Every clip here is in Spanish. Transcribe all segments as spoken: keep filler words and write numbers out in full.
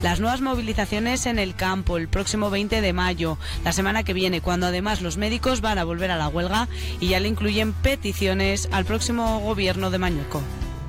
Las nuevas movilizaciones en el campo el próximo veinte de mayo, la semana que viene, cuando además los médicos van a volver a la huelga y ya le incluyen peticiones al próximo gobierno de Mañueco.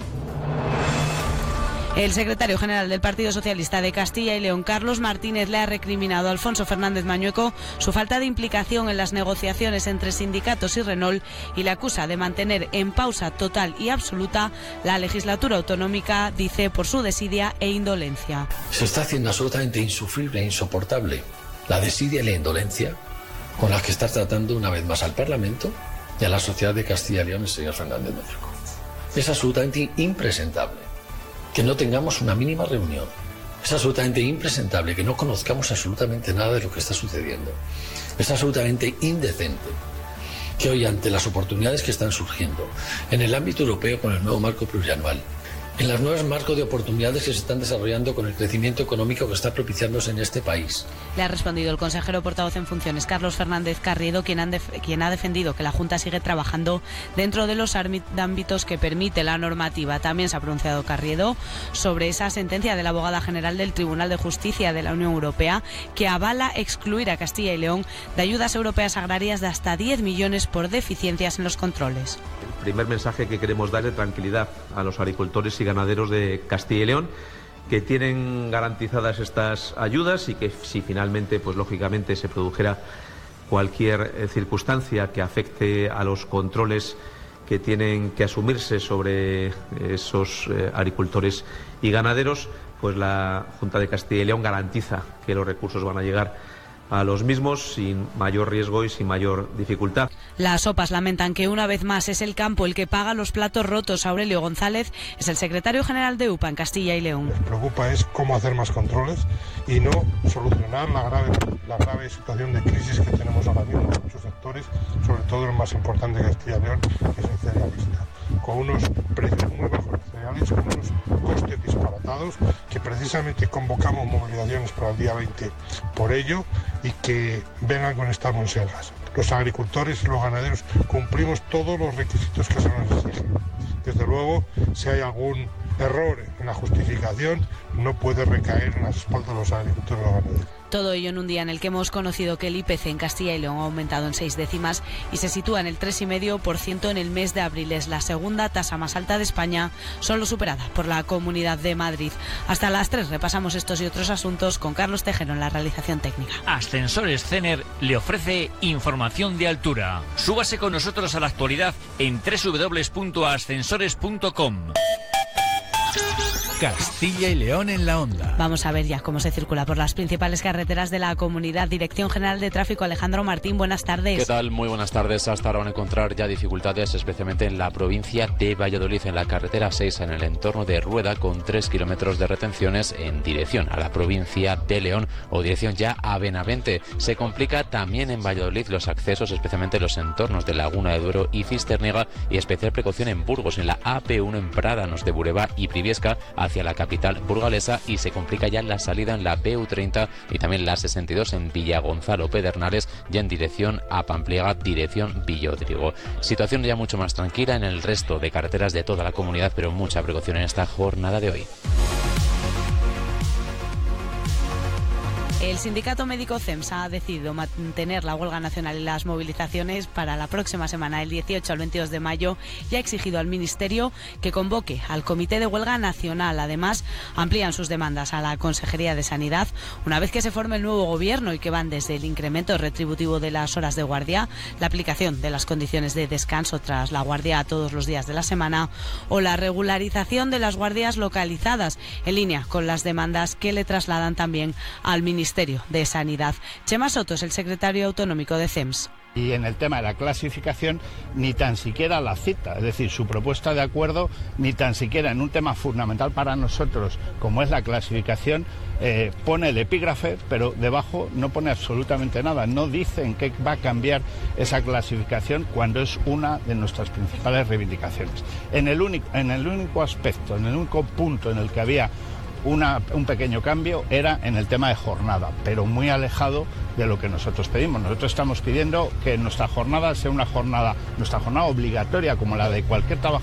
El secretario general del Partido Socialista de Castilla y León, Carlos Martínez, le ha recriminado a Alfonso Fernández Mañueco su falta de implicación en las negociaciones entre sindicatos y Renault y le acusa de mantener en pausa total y absoluta la legislatura autonómica, dice, por su desidia e indolencia. Se está haciendo absolutamente insufrible e insoportable la desidia y la indolencia con las que está tratando una vez más al Parlamento y a la sociedad de Castilla y León el señor Fernández Mañueco. Es absolutamente impresentable que no tengamos una mínima reunión. Es absolutamente impresentable que no conozcamos absolutamente nada de lo que está sucediendo. Es absolutamente indecente que hoy, ante las oportunidades que están surgiendo en el ámbito europeo con el nuevo marco plurianual, en los nuevos marcos de oportunidades que se están desarrollando con el crecimiento económico que está propiciándose en este país. Le ha respondido el consejero portavoz en funciones, Carlos Fernández Carriedo, quien, han def quien ha defendido que la Junta sigue trabajando dentro de los ámbitos que permite la normativa. También se ha pronunciado Carriedo sobre esa sentencia de la abogada general del Tribunal de Justicia de la Unión Europea que avala excluir a Castilla y León de ayudas europeas agrarias de hasta diez millones por deficiencias en los controles. El primer mensaje que queremos dar es de tranquilidad a los agricultores y ganaderos de Castilla y León, que tienen garantizadas estas ayudas y que si finalmente, pues lógicamente, se produjera cualquier eh, circunstancia que afecte a los controles que tienen que asumirse sobre esos eh, agricultores y ganaderos, pues la Junta de Castilla y León garantiza que los recursos van a llegar a los mismos sin mayor riesgo y sin mayor dificultad. Las O P As lamentan que una vez más es el campo el que paga los platos rotos. Aurelio González es el secretario general de U P A en Castilla y León. Lo que preocupa es cómo hacer más controles y no solucionar la grave, la grave situación de crisis que tenemos ahora mismo en muchos sectores, sobre todo el más importante de Castilla y León, que es el cerealista, con unos precios muy bajos de cereales, con unos costes disparatados, que precisamente convocamos movilizaciones para el día veinte por ello, y que vengan con estas monsergas. Los agricultores y los ganaderos cumplimos todos los requisitos que se nos exigen. Desde luego, si hay algún error en la justificación, no puede recaer en las espaldas de los agricultores y los ganaderos. Todo ello en un día en el que hemos conocido que el I P C en Castilla y León ha aumentado en seis décimas y se sitúa en el tres coma cinco por ciento en el mes de abril. Es la segunda tasa más alta de España, solo superada por la Comunidad de Madrid. Hasta las tres repasamos estos y otros asuntos con Carlos Tejero en la realización técnica. Ascensores Cener le ofrece información de altura. Súbase con nosotros a la actualidad en doble u doble u doble u punto ascensores punto com. Castilla y León en la onda. Vamos a ver ya cómo se circula por las principales carreteras de la comunidad. Dirección General de Tráfico, Alejandro Martín, buenas tardes. ¿Qué tal? Muy buenas tardes. Hasta ahora van a encontrar ya dificultades, especialmente en la provincia de Valladolid, en la carretera seis, en el entorno de Rueda, con tres kilómetros de retenciones en dirección a la provincia de León o dirección ya a Benavente. Se complica también en Valladolid los accesos, especialmente los entornos de Laguna de Duero y Cisterniega, y especial precaución en Burgos, en la A P uno en Prádanos de Bureba y Briviesca, hacia la capital burgalesa, y se complica ya la salida en la B U treinta y también la sesenta y dos en Villagonzalo Pedernales, ya en dirección a Pampliega, dirección Villodrigo. Situación ya mucho más tranquila en el resto de carreteras de toda la comunidad, pero mucha precaución en esta jornada de hoy. El sindicato médico C E M S ha decidido mantener la huelga nacional y las movilizaciones para la próxima semana, el dieciocho al veintidós de mayo, y ha exigido al Ministerio que convoque al Comité de Huelga Nacional. Además, amplían sus demandas a la Consejería de Sanidad una vez que se forme el nuevo gobierno, y que van desde el incremento retributivo de las horas de guardia, la aplicación de las condiciones de descanso tras la guardia a todos los días de la semana o la regularización de las guardias localizadas, en línea con las demandas que le trasladan también al Ministerio de Sanidad. Chema Soto es el secretario autonómico de C E M S. Y en el tema de la clasificación, ni tan siquiera la cita, es decir, su propuesta de acuerdo, ni tan siquiera en un tema fundamental para nosotros, como es la clasificación, eh, pone el epígrafe, pero debajo no pone absolutamente nada. No dice en qué va a cambiar esa clasificación, cuando es una de nuestras principales reivindicaciones. En el único, en el único aspecto, en el único punto en el que había Una, un pequeño cambio era en el tema de jornada, pero muy alejado de lo que nosotros pedimos. Nosotros estamos pidiendo que nuestra jornada sea una jornada, nuestra jornada obligatoria, como la de cualquier trabajador.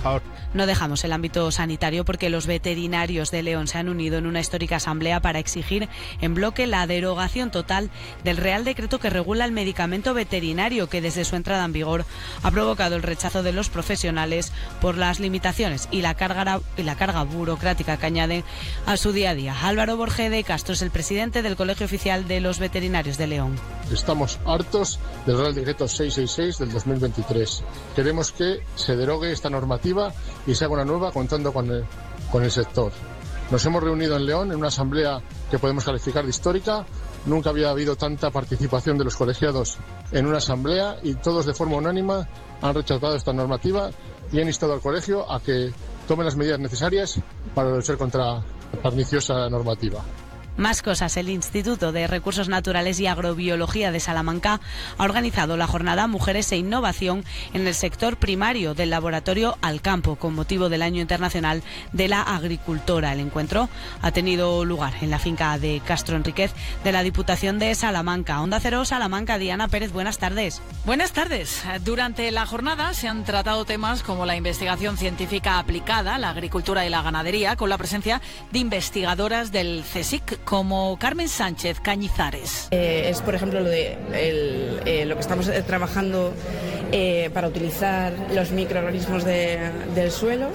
No dejamos el ámbito sanitario porque los veterinarios de León se han unido en una histórica asamblea para exigir en bloque la derogación total del Real Decreto que regula el medicamento veterinario, que desde su entrada en vigor ha provocado el rechazo de los profesionales por las limitaciones y la carga, y la carga burocrática que añade a su día a día. Álvaro Borge de Castro es el presidente del Colegio Oficial de los Veterinarios de León. Estamos hartos del Real Decreto seiscientos sesenta y seis del dos mil veintitrés. Queremos que se derogue esta normativa y se haga una nueva contando con el, con el sector. Nos hemos reunido en León en una asamblea que podemos calificar de histórica. Nunca había habido tanta participación de los colegiados en una asamblea y todos de forma unánime han rechazado esta normativa y han instado al colegio a que tome las medidas necesarias para luchar contra la perniciosa normativa. Más cosas. El Instituto de Recursos Naturales y Agrobiología de Salamanca ha organizado la jornada Mujeres e Innovación en el sector primario del laboratorio Al Campo, con motivo del Año Internacional de la Agricultora. El encuentro ha tenido lugar en la finca de Castro Enríquez de la Diputación de Salamanca. Onda Cero Salamanca, Diana Pérez, buenas tardes. Buenas tardes. Durante la jornada se han tratado temas como la investigación científica aplicada, la agricultura y la ganadería, con la presencia de investigadoras del CSIC, como Carmen Sánchez Cañizares. Eh, es, por ejemplo, lo, de el, eh, lo que estamos eh, trabajando eh, para utilizar los microorganismos de, del suelo,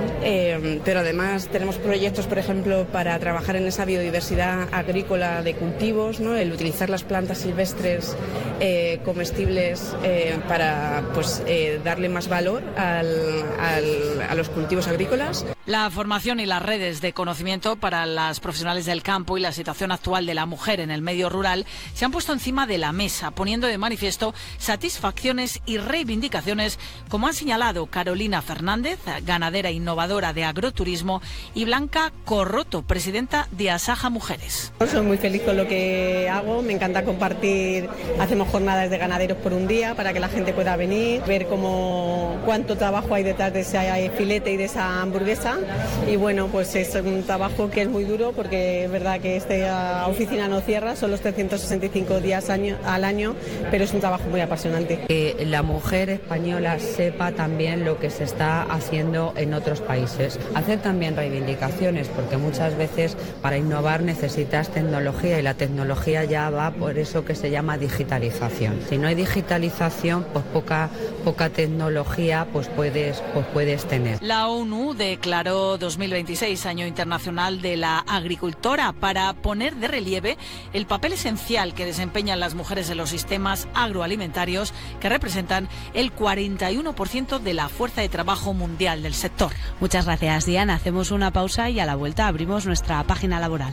eh, pero además tenemos proyectos, por ejemplo, para trabajar en esa biodiversidad agrícola de cultivos, ¿no? El utilizar las plantas silvestres eh, comestibles eh, para pues, eh, darle más valor al, al, a los cultivos agrícolas. La formación y las redes de conocimiento para las profesionales del campo y la situación actual de la mujer en el medio rural se han puesto encima de la mesa, poniendo de manifiesto satisfacciones y reivindicaciones, como han señalado Carolina Fernández, ganadera innovadora de agroturismo, y Blanca Corroto, presidenta de Asaja Mujeres. Soy muy feliz con lo que hago, me encanta compartir, hacemos jornadas de ganaderos por un día para que la gente pueda venir, ver cómo cuánto trabajo hay detrás de ese filete y de esa hamburguesa, y bueno, pues es un trabajo que es muy duro porque es verdad que esta oficina no cierra, son los trescientos sesenta y cinco días año, al año, pero es un trabajo muy apasionante. Que la mujer española sepa también lo que se está haciendo en otros países. Hacer también reivindicaciones, porque muchas veces para innovar necesitas tecnología y la tecnología ya va por eso que se llama digitalización. Si no hay digitalización, pues poca, poca tecnología pues puedes, pues puedes tener. La ONU declaró dos mil veintiséis Año Internacional de la Agricultora para poner de relieve el papel esencial que desempeñan las mujeres en los sistemas agroalimentarios, que representan el cuarenta y uno por ciento de la fuerza de trabajo mundial del sector. Muchas gracias, Diana. Hacemos una pausa y a la vuelta abrimos nuestra página laboral.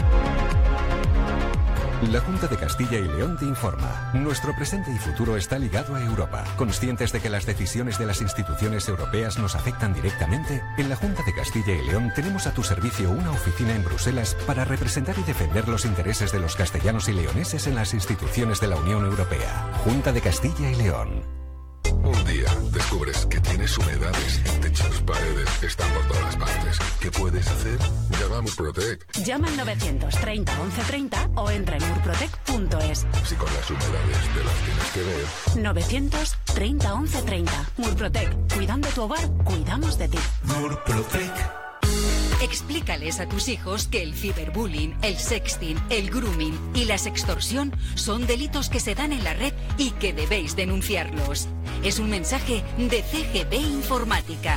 La Junta de Castilla y León te informa. Nuestro presente y futuro está ligado a Europa. Conscientes de que las decisiones de las instituciones europeas nos afectan directamente, en la Junta de Castilla y León tenemos a tu servicio una oficina en Bruselas para representar y defender los intereses de los castellanos y leoneses en las instituciones de la Unión Europea. Junta de Castilla y León. Un día descubres que tienes humedades, techos, paredes, están por todas partes. ¿Qué puedes hacer? Llama a Murprotec. Llama al novecientos treinta once treinta o entra en murprotec punto es. Si con las humedades te las tienes que ver. novecientos treinta once treinta. Murprotec. Cuidando tu hogar, cuidamos de ti. Murprotec. Explícales a tus hijos que el ciberbullying, el sexting, el grooming y la sextorsión son delitos que se dan en la red y que debéis denunciarlos. Es un mensaje de C G B Informática.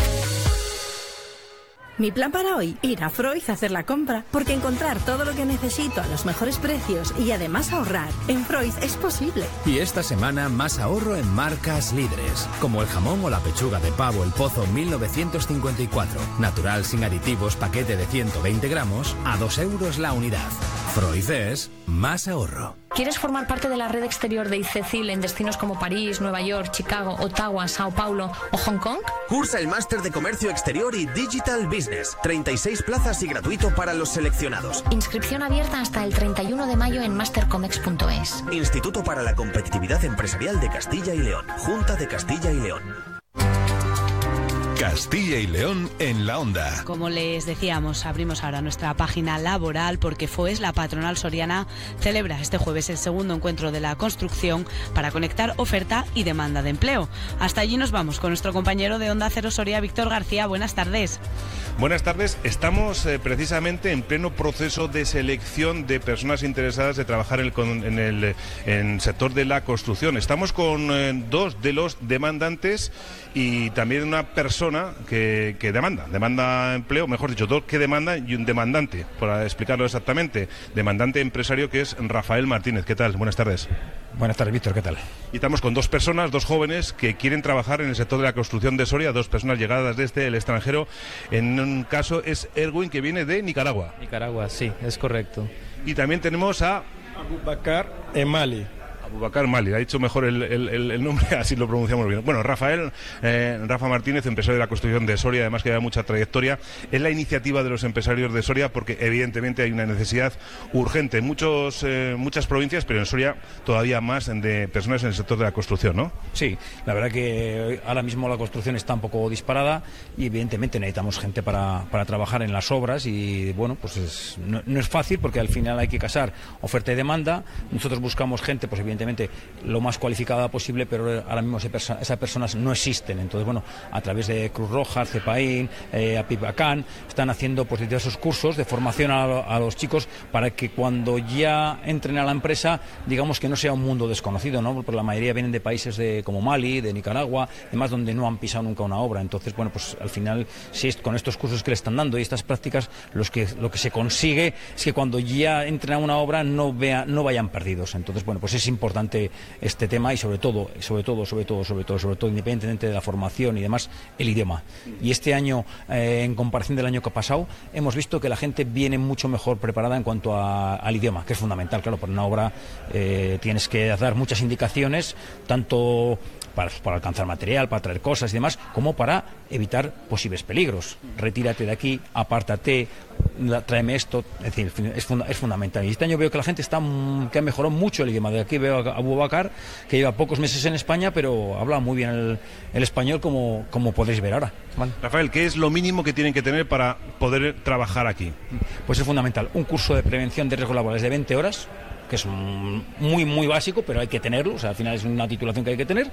Mi plan para hoy, ir a Freud a hacer la compra, porque encontrar todo lo que necesito a los mejores precios y además ahorrar en Freud es posible. Y esta semana más ahorro en marcas líderes, como el jamón o la pechuga de pavo El Pozo mil novecientos cincuenta y cuatro, natural sin aditivos, paquete de ciento veinte gramos, a dos euros la unidad. Freud es más ahorro. ¿Quieres formar parte de la red exterior de ICECIL en destinos como París, Nueva York, Chicago, Ottawa, Sao Paulo o Hong Kong? Cursa el máster de Comercio Exterior y Digital Business. treinta y seis plazas y gratuito para los seleccionados. Inscripción abierta hasta el treinta y uno de mayo en mastercomex punto es. Instituto para la Competitividad Empresarial de Castilla y León. Junta de Castilla y León. Castilla y León en la Onda. Como les decíamos, abrimos ahora nuestra página laboral porque FOES, la patronal soriana, celebra este jueves el segundo encuentro de la construcción para conectar oferta y demanda de empleo. Hasta allí nos vamos con nuestro compañero de Onda Cero Soria, Víctor García. Buenas tardes. Buenas tardes. Estamos eh, precisamente en pleno proceso de selección de personas interesadas de trabajar en el, en el en el sector de la construcción. Estamos con eh, dos de los demandantes y también una persona que, que demanda, demanda empleo, mejor dicho, dos que demandan y un demandante, para explicarlo exactamente. Demandante empresario, que es Rafael Martínez. ¿Qué tal? Buenas tardes. Buenas tardes, Víctor, ¿qué tal? Y estamos con dos personas, dos jóvenes que quieren trabajar en el sector de la construcción de Soria, dos personas llegadas desde el extranjero. En un caso es Erwin, que viene de Nicaragua. Nicaragua, sí, es correcto. Y también tenemos a Abubakar Emali. Abubakar Mali, ha dicho mejor el, el, el nombre, así lo pronunciamos bien. Bueno, Rafael, eh, Rafa Martínez, empresario de la construcción de Soria, además que lleva mucha trayectoria. Es la iniciativa de los empresarios de Soria porque evidentemente hay una necesidad urgente en muchos, eh, muchas provincias, pero en Soria todavía más de personas en el sector de la construcción, ¿no? Sí, la verdad que ahora mismo la construcción está un poco disparada y evidentemente necesitamos gente para, para trabajar en las obras y bueno, pues es, no, no es fácil porque al final hay que casar oferta y demanda. Nosotros buscamos gente, pues evidentemente lo más cualificada posible, pero ahora mismo ese perso esas personas no existen. Entonces, bueno, a través de Cruz Roja, Cepaín, eh, Apipacán, están haciendo pues diversos cursos de formación a, a los chicos para que cuando ya entren a la empresa, digamos que no sea un mundo desconocido, ¿no? Porque la mayoría vienen de países de, como Mali, de Nicaragua, además donde no han pisado nunca una obra. Entonces, bueno, pues al final, si es con estos cursos que le están dando y estas prácticas, los que, lo que se consigue es que cuando ya entren a una obra no, vea, no vayan perdidos. Entonces, bueno, pues es importante importante este tema y sobre todo, sobre todo, sobre todo, sobre todo, sobre todo, independientemente de la formación y demás, el idioma. Y este año, eh, en comparación del año que ha pasado, hemos visto que la gente viene mucho mejor preparada en cuanto a, al idioma, que es fundamental. Claro, por una obra eh, tienes que dar muchas indicaciones, tanto para, para alcanzar material, para traer cosas y demás, como para evitar posibles peligros. Retírate de aquí, apártate, tráeme esto, es decir, es, funda es fundamental. Y este año veo que la gente está que ha mejorado mucho el idioma. De aquí veo a Abubakar, que lleva pocos meses en España, pero habla muy bien el, el español, como, como podéis ver ahora. ¿Vale? Rafael, ¿qué es lo mínimo que tienen que tener para poder trabajar aquí? Pues es fundamental. Un curso de prevención de riesgos laborales de veinte horas, que es muy, muy básico, pero hay que tenerlo, o sea, al final es una titulación que hay que tener,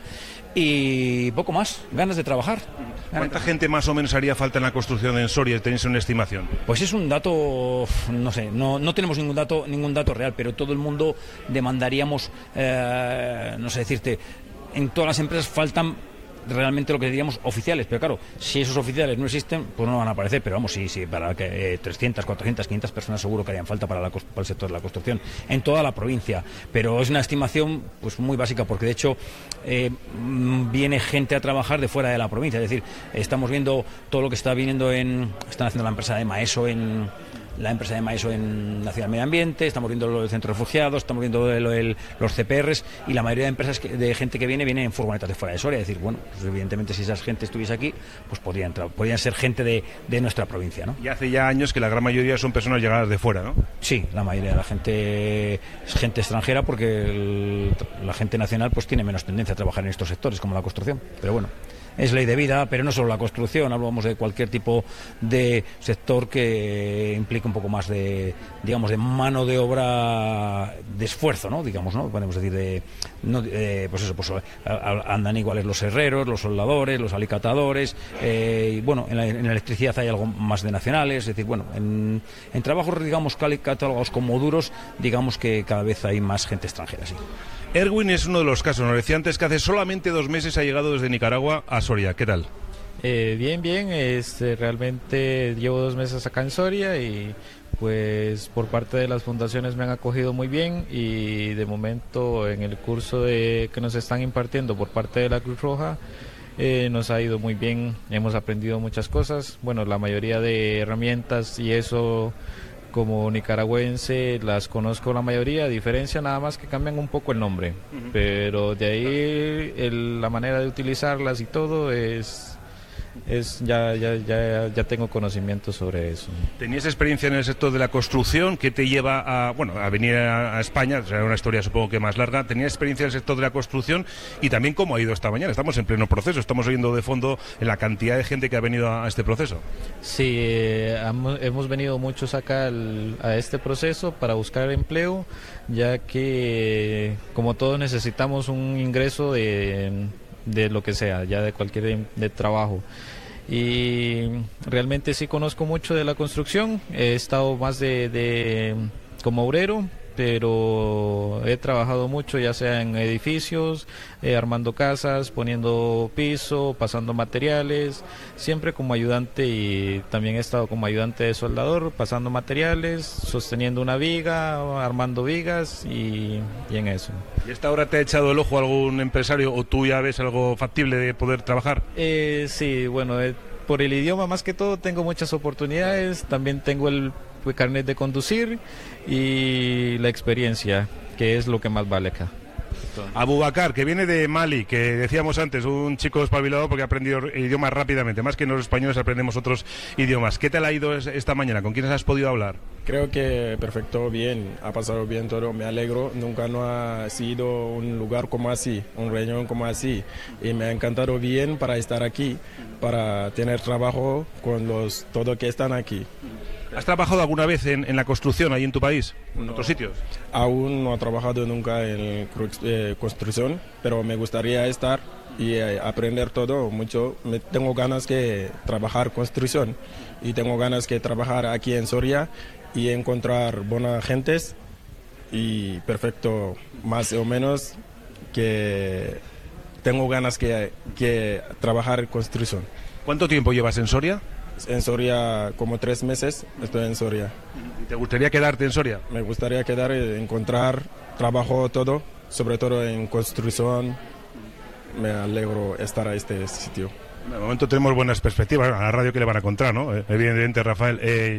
y poco más, ganas de trabajar. ¿Cuánta gente más o menos haría falta en la construcción en Soria? ¿Tenéis una estimación? Pues es un dato, no sé, no, no tenemos ningún dato, ningún dato real, pero todo el mundo demandaríamos, eh, no sé decirte, en todas las empresas faltan realmente lo que diríamos oficiales, pero claro, si esos oficiales no existen, pues no van a aparecer, pero vamos, sí, sí, para que eh, trescientas, cuatrocientas, quinientas personas seguro que harían falta para, la, para el sector de la construcción en toda la provincia, pero es una estimación pues muy básica, porque de hecho eh, viene gente a trabajar de fuera de la provincia, es decir, estamos viendo todo lo que está viniendo en, están haciendo la empresa de Maeso en la empresa de Maeso en la Ciudad del Medio Ambiente, estamos viendo lo del Centro de Refugiados, estamos viendo lo del, los C P Rs, y la mayoría de empresas que, de gente que viene, viene en furgonetas de fuera de Soria. Es decir, bueno, pues evidentemente si esa gente estuviese aquí, pues podrían, podrían ser gente de, de nuestra provincia, ¿no? Y hace ya años que la gran mayoría son personas llegadas de fuera, ¿no? Sí, la mayoría de la gente es gente extranjera, porque el, la gente nacional pues tiene menos tendencia a trabajar en estos sectores, como la construcción, pero bueno, es ley de vida, pero no solo la construcción, hablamos de cualquier tipo de sector que implique un poco más de, digamos, de mano de obra, de esfuerzo, ¿no? Digamos, ¿no? Podemos decir de, no, eh, pues eso, pues andan iguales los herreros, los soldadores, los alicatadores, eh, y bueno, en la, en la electricidad hay algo más de nacionales, es decir, bueno, en, en trabajos, digamos, catálogos como duros, digamos que cada vez hay más gente extranjera, sí. Erwin es uno de los casos, nos decía antes que hace solamente dos meses ha llegado desde Nicaragua a Soria. ¿Qué tal? Eh, bien, bien, este, realmente llevo dos meses acá en Soria y pues por parte de las fundaciones me han acogido muy bien, y de momento en el curso de, que nos están impartiendo por parte de la Cruz Roja, eh, nos ha ido muy bien, hemos aprendido muchas cosas, bueno, la mayoría de herramientas y eso, como nicaragüense las conozco la mayoría, a diferencia nada más que cambian un poco el nombre, uh-huh. Pero de ahí el, la manera de utilizarlas y todo es, es ya, ya, ya, ya tengo conocimiento sobre eso. ¿Tenías experiencia en el sector de la construcción? ¿Qué te lleva a, bueno, a venir a, a España? Será una historia supongo que más larga. ¿Tenías experiencia en el sector de la construcción? Y también cómo ha ido esta mañana. Estamos en pleno proceso, estamos oyendo de fondo la cantidad de gente que ha venido a, a este proceso. Sí, eh, hemos, hemos venido muchos acá al, a este proceso para buscar empleo, ya que como todos necesitamos un ingreso de, de lo que sea, ya de cualquier de, de trabajo. Y realmente sí conozco mucho de la construcción, he estado más de, de como obrero, pero he trabajado mucho ya sea en edificios, eh, armando casas, poniendo piso, pasando materiales, siempre como ayudante, y también he estado como ayudante de soldador, pasando materiales, sosteniendo una viga, armando vigas y, y en eso. ¿Y esta hora te ha echado el ojo algún empresario o tú ya ves algo factible de poder trabajar? Eh, sí, bueno, eh, por el idioma más que todo tengo muchas oportunidades, también tengo el carnet de conducir y la experiencia, que es lo que más vale acá. Abubakar, que viene de Mali, que decíamos antes, un chico espabilado porque ha aprendido idiomas rápidamente, más que los españoles aprendemos otros idiomas. ¿Qué tal ha ido esta mañana? ¿Con quiénes has podido hablar? Creo que perfecto, bien, ha pasado bien todo, me alegro, nunca no ha sido un lugar como así, un reunión como así, y me ha encantado bien para estar aquí, para tener trabajo con los todos que están aquí. ¿Has trabajado alguna vez en, en la construcción ahí en tu país, en no, otros sitios? Aún no he trabajado nunca en eh, construcción, pero me gustaría estar y eh, aprender todo mucho. Me, tengo ganas de trabajar construcción y tengo ganas de trabajar aquí en Soria y encontrar buenas gentes y perfecto, más o menos que tengo ganas que, que trabajar en construcción. ¿Cuánto tiempo llevas en Soria? En Soria como tres meses estoy en Soria. ¿Y te gustaría quedarte en Soria? Me gustaría quedar y encontrar trabajo todo, sobre todo en construcción. Me alegro estar a este sitio. De momento tenemos buenas perspectivas. A la radio que le van a contar, ¿no? Evidentemente, Rafael, eh,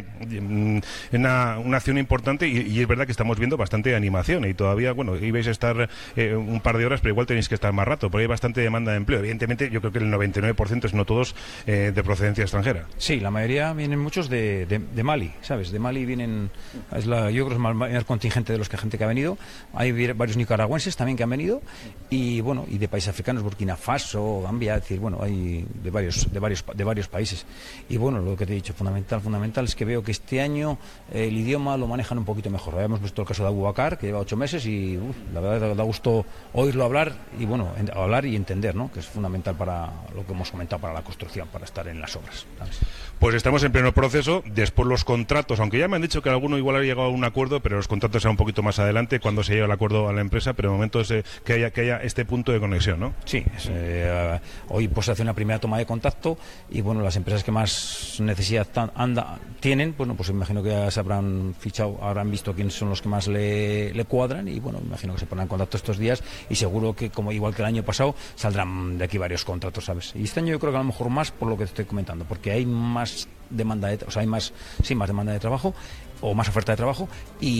una, una acción importante y, y es verdad que estamos viendo bastante animación y todavía, bueno, ibais a estar eh, un par de horas, pero igual tenéis que estar más rato, porque hay bastante demanda de empleo. Evidentemente, yo creo que el noventa y nueve por ciento, si no todos, eh, de procedencia extranjera. Sí, la mayoría vienen muchos de, de, de Mali, ¿sabes? De Mali vienen, es la, yo creo que es el mayor contingente de los que gente que ha venido. Hay varios nicaragüenses también que han venido y, bueno, y de países africanos, Burkina Faso, Gambia, es decir, bueno, hay de varios de varios de varios países. Y bueno, lo que te he dicho, fundamental fundamental es que veo que este año eh, el idioma lo manejan un poquito mejor. Habíamos visto el caso de Abubakar, que lleva ocho meses y uf, la verdad da gusto oírlo hablar y bueno, en, hablar y entender, ¿no? Que es fundamental para lo que hemos comentado, para la construcción, para estar en las obras, ¿sabes? Pues estamos en pleno proceso. Después los contratos, aunque ya me han dicho que alguno igual ha llegado a un acuerdo, pero los contratos serán un poquito más adelante cuando se llegue el acuerdo a la empresa, pero de momento es eh, que haya que haya este punto de conexión, ¿no? Sí, es, eh, hoy pues se hace una primera toma de contacto y bueno, las empresas que más necesidad tan, anda, tienen, bueno, pues imagino que ya se habrán fichado, habrán visto quiénes son los que más le, le cuadran y bueno, imagino que se pondrán en contacto estos días y seguro que como igual que el año pasado saldrán de aquí varios contratos, ¿sabes? Y este año yo creo que a lo mejor más por lo que te estoy comentando, porque hay más demanda de, o sea, hay más, sí, más demanda de trabajo o más oferta de trabajo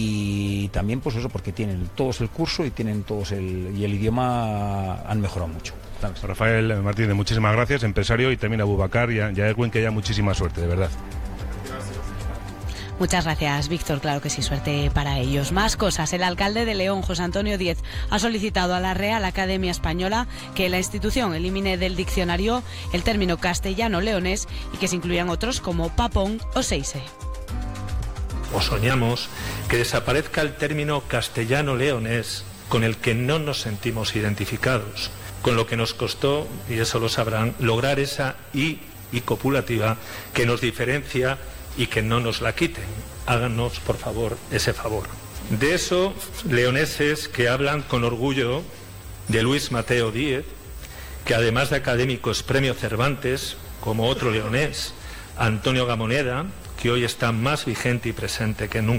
y también pues eso porque tienen todos el curso y tienen todos el y el idioma han mejorado mucho. ¿Sabes? Rafael Martínez, muchísimas gracias, empresario, y también a Abubakar y a, y a Erwin, que haya muchísima suerte, de verdad. Muchas gracias, Víctor. Claro que sí, suerte para ellos. Más cosas. El alcalde de León, José Antonio Díez, ha solicitado a la Real Academia Española que la institución elimine del diccionario el término castellano-leonés y que se incluyan otros como papón o seise. O soñamos que desaparezca el término castellano-leonés con el que no nos sentimos identificados, con lo que nos costó, y eso lo sabrán, lograr esa I y copulativa que nos diferencia y que no nos la quiten. Háganos, por favor, ese favor. De eso, leoneses que hablan con orgullo de Luis Mateo Díez, que además de académico es premio Cervantes, como otro leonés, Antonio Gamoneda, que hoy está más vigente y presente que nunca.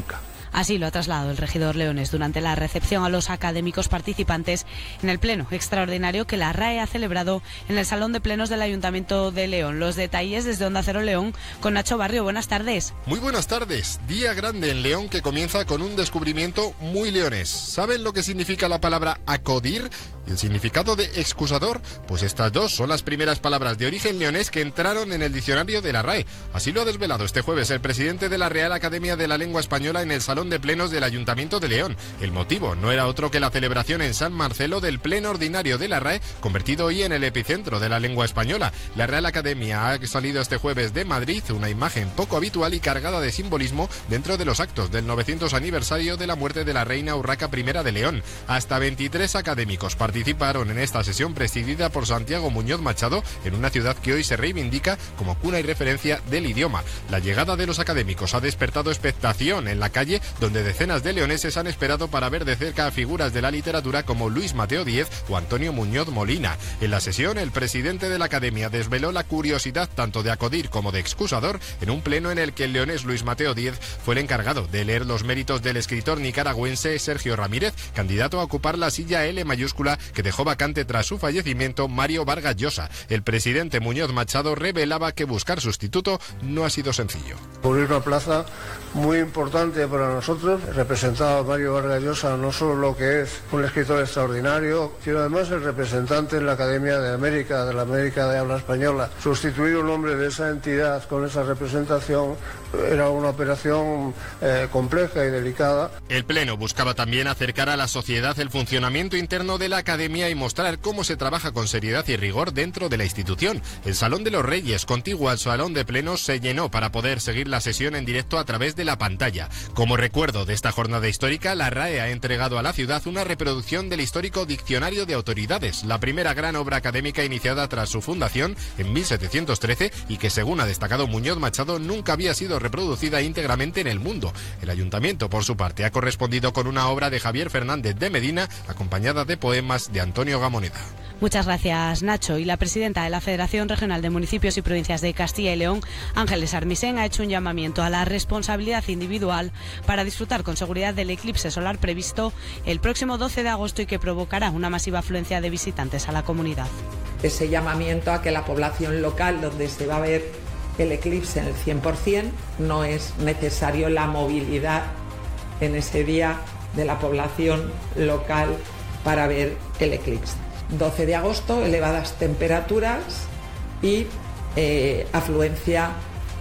Así lo ha trasladado el regidor leonés durante la recepción a los académicos participantes en el pleno extraordinario que la R A E ha celebrado en el Salón de Plenos del Ayuntamiento de León. Los detalles desde Onda Cero León con Nacho Barrio. Buenas tardes. Muy buenas tardes. Día grande en León que comienza con un descubrimiento muy leonés. ¿Saben lo que significa la palabra acudir y el significado de excusador? Pues estas dos son las primeras palabras de origen leonés que entraron en el diccionario de la R A E. Así lo ha desvelado este jueves el presidente de la Real Academia de la Lengua Española en el Salón de Plenos del Ayuntamiento de León. El motivo no era otro que la celebración en San Marcelo del pleno ordinario de la R A E, convertido hoy en el epicentro de la lengua española. La Real Academia ha salido este jueves de Madrid, una imagen poco habitual y cargada de simbolismo dentro de los actos del novecientos aniversario de la muerte de la reina Urraca primera de León. Hasta veintitrés académicos participaron en esta sesión presidida por Santiago Muñoz Machado en una ciudad que hoy se reivindica como cuna y referencia del idioma. La llegada de los académicos ha despertado expectación en la calle, donde decenas de leoneses han esperado para ver de cerca a figuras de la literatura como Luis Mateo Díez o Antonio Muñoz Molina. En la sesión, el presidente de la Academia desveló la curiosidad tanto de acudir como de excusador en un pleno en el que el leonés Luis Mateo Díez fue el encargado de leer los méritos del escritor nicaragüense Sergio Ramírez, candidato a ocupar la silla L mayúscula que dejó vacante tras su fallecimiento Mario Vargas Llosa. El presidente Muñoz Machado revelaba que buscar sustituto no ha sido sencillo. Cubrir una plaza muy importante para nosotros, representaba a Mario Vargas Llosa no solo lo que es un escritor extraordinario, sino además el representante en la Academia de América, de la América de habla española. Sustituir un hombre de esa entidad con esa representación era una operación eh, compleja y delicada. El pleno buscaba también acercar a la sociedad el funcionamiento interno de la Academia y mostrar cómo se trabaja con seriedad y rigor dentro de la institución. El Salón de los Reyes, contiguo al Salón de Plenos, se llenó para poder seguir la sesión en directo a través de la pantalla. Como recuerdo de esta jornada histórica, la R A E ha entregado a la ciudad una reproducción del histórico Diccionario de Autoridades, la primera gran obra académica iniciada tras su fundación en mil setecientos trece y que, según ha destacado Muñoz Machado, nunca había sido reproducida íntegramente en el mundo. El ayuntamiento, por su parte, ha correspondido con una obra de Javier Fernández de Medina, acompañada de poemas de Antonio Gamoneda. Muchas gracias, Nacho. Y la presidenta de la Federación Regional de Municipios y Provincias de Castilla y León, Ángeles Armisen, ha hecho un llamamiento a la responsabilidad individual para disfrutar con seguridad del eclipse solar previsto el próximo doce de agosto y que provocará una masiva afluencia de visitantes a la comunidad. Ese llamamiento a que la población local, donde se va a ver el eclipse en el cien por cien, no es necesario la movilidad en ese día de la población local para ver el eclipse. doce de agosto, elevadas temperaturas y eh, afluencia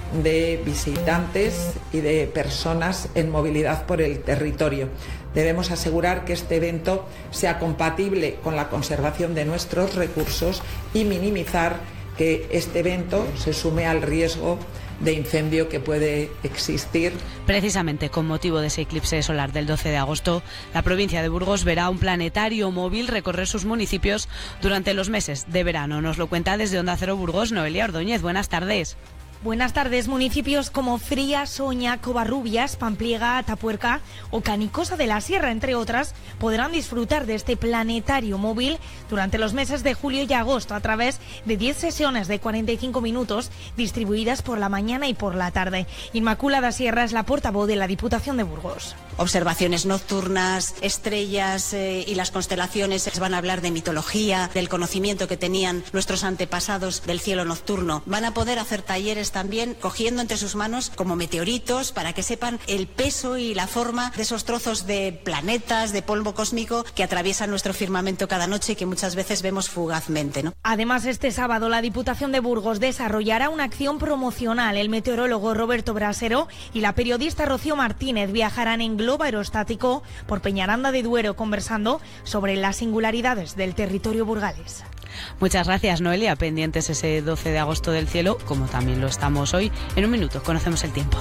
de visitantes y de personas en movilidad por el territorio. Debemos asegurar que este evento sea compatible con la conservación de nuestros recursos y minimizar que este evento se sume al riesgo de incendio que puede existir. Precisamente con motivo de ese eclipse solar del doce de agosto, la provincia de Burgos verá un planetario móvil recorrer sus municipios durante los meses de verano. Nos lo cuenta desde Onda Cero Burgos, Noelia Ordóñez. Buenas tardes. Buenas tardes. Municipios como Fría, Soña, Covarrubias, Pampliega, Atapuerca o Canicosa de la Sierra, entre otras, podrán disfrutar de este planetario móvil durante los meses de julio y agosto a través de diez sesiones de cuarenta y cinco minutos distribuidas por la mañana y por la tarde. Inmaculada Sierra es la portavoz de la Diputación de Burgos. Observaciones nocturnas, estrellas eh, y las constelaciones. Van a hablar de mitología, del conocimiento que tenían nuestros antepasados del cielo nocturno. Van a poder hacer talleres también cogiendo entre sus manos como meteoritos para que sepan el peso y la forma de esos trozos de planetas, de polvo cósmico que atraviesan nuestro firmamento cada noche y que muchas veces vemos fugazmente, ¿no? Además, este sábado la Diputación de Burgos desarrollará una acción promocional. El meteorólogo Roberto Brasero y la periodista Rocío Martínez viajarán en globo aerostático por Peñaranda de Duero conversando sobre las singularidades del territorio burgalés. Muchas gracias, Noelia. Pendientes ese doce de agosto del cielo, como también lo estamos hoy. En un minuto conocemos el tiempo.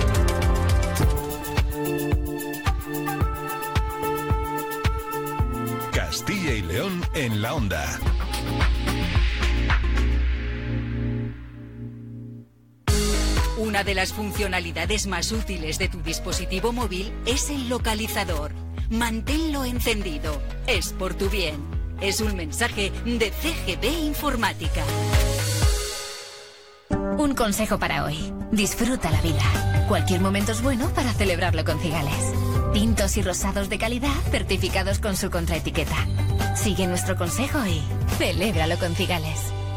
Castilla y León en la onda. Una de las funcionalidades más útiles de tu dispositivo móvil es el localizador. Manténlo encendido. Es por tu bien. Es un mensaje de C G B Informática. Un consejo para hoy. Disfruta la vida. Cualquier momento es bueno para celebrarlo con Cigales. Tintos y rosados de calidad certificados con su contraetiqueta. Sigue nuestro consejo y celébralo con Cigales.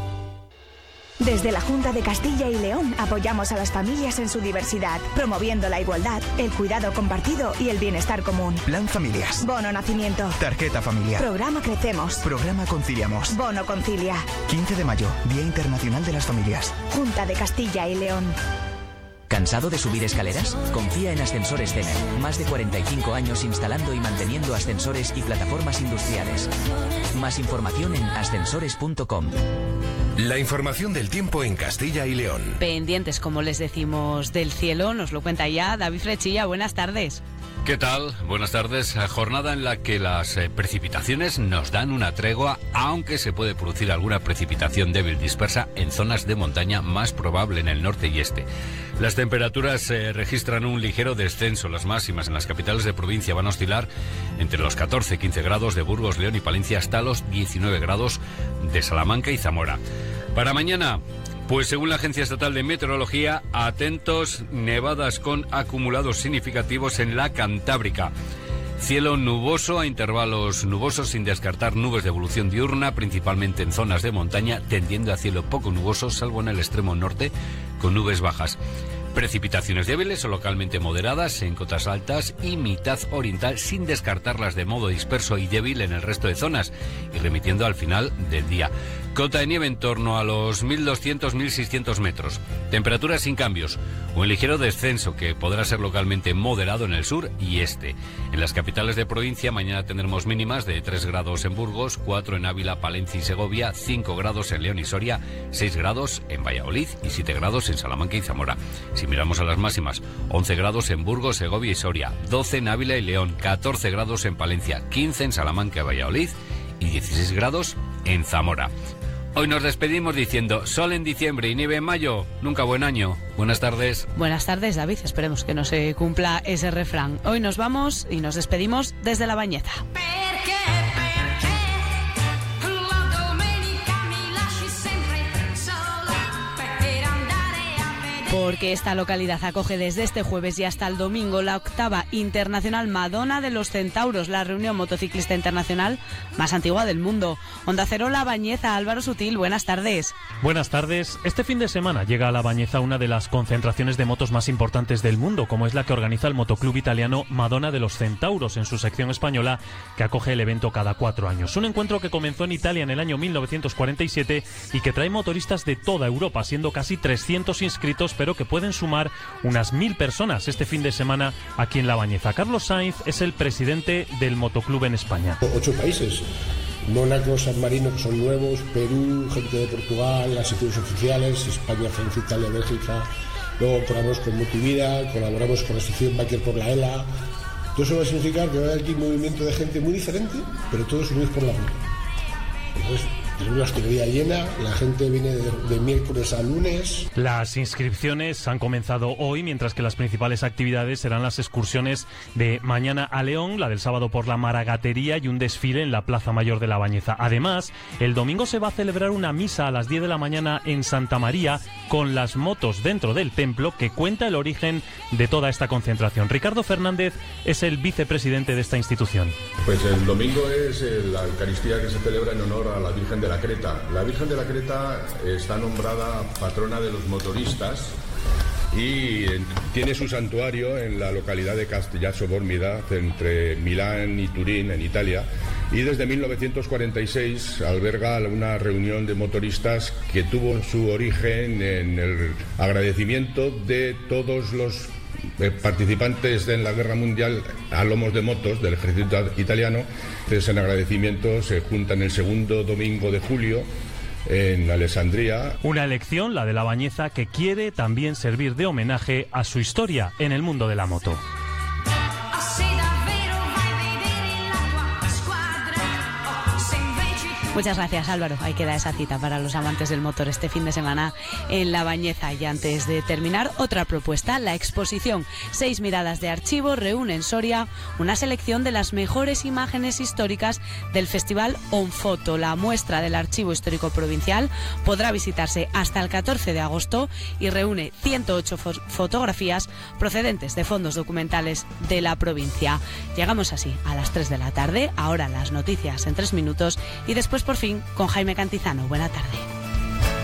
Desde la Junta de Castilla y León apoyamos a las familias en su diversidad, promoviendo la igualdad, el cuidado compartido y el bienestar común. Plan Familias. Bono Nacimiento. Tarjeta familiar. Programa Crecemos. Programa Conciliamos. Bono Concilia. quince de mayo, Día Internacional de las Familias. Junta de Castilla y León. ¿Cansado de subir escaleras? Confía en Ascensores Cener. Más de cuarenta y cinco años instalando y manteniendo ascensores y plataformas industriales. Más información en ascensores punto com. La información del tiempo en Castilla y León. Pendientes, como les decimos, del cielo, nos lo cuenta ya David Frechilla. Buenas tardes. ¿Qué tal? Buenas tardes. Jornada en la que las eh, precipitaciones nos dan una tregua, aunque se puede producir alguna precipitación débil dispersa en zonas de montaña, más probable en el norte y este. Las temperaturas eh, registran un ligero descenso. Las máximas en las capitales de provincia van a oscilar entre los catorce y quince grados de Burgos, León y Palencia hasta los diecinueve grados de Salamanca y Zamora. Para mañana, pues según la Agencia Estatal de Meteorología, atentos, nevadas con acumulados significativos en la Cantábrica. Cielo nuboso a intervalos nubosos sin descartar nubes de evolución diurna, principalmente en zonas de montaña, tendiendo a cielo poco nuboso, salvo en el extremo norte, con nubes bajas. Precipitaciones débiles o localmente moderadas en cotas altas y mitad oriental, sin descartarlas de modo disperso y débil en el resto de zonas, y remitiendo al final del día. Cota de nieve en torno a los mil doscientos a mil seiscientos metros. Temperaturas sin cambios, un ligero descenso que podrá ser localmente moderado en el sur y este. En las capitales de provincia mañana tendremos mínimas de tres grados en Burgos, cuatro en Ávila, Palencia y Segovia, cinco grados en León y Soria, seis grados en Valladolid y siete grados en Salamanca y Zamora. Si miramos a las máximas, once grados en Burgos, Segovia y Soria, doce en Ávila y León, catorce grados en Palencia, quince en Salamanca y Valladolid y dieciséis grados en Zamora. Hoy nos despedimos diciendo sol en diciembre y nieve en mayo, nunca buen año. Buenas tardes. Buenas tardes, David. Esperemos que no se cumpla ese refrán. Hoy nos vamos y nos despedimos desde La Bañeza. Porque esta localidad acoge desde este jueves y hasta el domingo la octava Internacional Madona de los Centauros, la reunión motociclista internacional más antigua del mundo. Onda Cero La Bañeza, Álvaro Sutil, buenas tardes. Buenas tardes. Este fin de semana llega a La Bañeza una de las concentraciones de motos más importantes del mundo, como es la que organiza el motoclub italiano Madona de los Centauros en su sección española, que acoge el evento cada cuatro años. Un encuentro que comenzó en Italia en el año mil novecientos cuarenta y siete y que trae motoristas de toda Europa, siendo casi trescientos inscritos, pero que pueden sumar unas mil personas este fin de semana aquí en La Bañeza. Carlos Sainz es el presidente del motoclub en España. Ocho países. Mónaco, San Marino, que son nuevos, Perú, gente de Portugal, las secciones oficiales, España, Francia, Italia, Bélgica. Luego colaboramos con Multivida, colaboramos con la Asociación Biker por la E L A. Todo eso va a significar que va a haber aquí un movimiento de gente muy diferente, pero todos unidos por la moto. Entonces, tenemos la hostelería llena, la gente viene de, de miércoles a lunes. Las inscripciones han comenzado hoy, mientras que las principales actividades serán las excursiones de mañana a León, la del sábado por la Maragatería y un desfile en la Plaza Mayor de La Bañeza. Además, el domingo se va a celebrar una misa a las diez de la mañana en Santa María con las motos dentro del templo, que cuenta el origen de toda esta concentración. Ricardo Fernández es el vicepresidente de esta institución. Pues el domingo es la Eucaristía que se celebra en honor a la Virgen de la Creta. La Virgen de la Creta está nombrada patrona de los motoristas y tiene su santuario en la localidad de Castigliasso Bormida, entre Milán y Turín, en Italia, y desde mil novecientos cuarenta y seis alberga una reunión de motoristas que tuvo su origen en el agradecimiento de todos los participantes en la guerra mundial a lomos de motos del ejército italiano. Entonces, en agradecimiento se juntan el segundo domingo de julio en Alessandría. Una elección, la de La Bañeza, que quiere también servir de homenaje a su historia en el mundo de la moto. Muchas gracias, Álvaro. Ahí queda esa cita para los amantes del motor este fin de semana en La Bañeza. Y antes de terminar, otra propuesta, la exposición Seis miradas de archivo reúne en Soria una selección de las mejores imágenes históricas del Festival OnFoto. La muestra del Archivo Histórico Provincial podrá visitarse hasta el catorce de agosto y reúne ciento ocho fo- fotografías procedentes de fondos documentales de la provincia. Llegamos así a las tres de la tarde, ahora las noticias en tres minutos y después por fin con Jaime Cantizano. Buena tarde.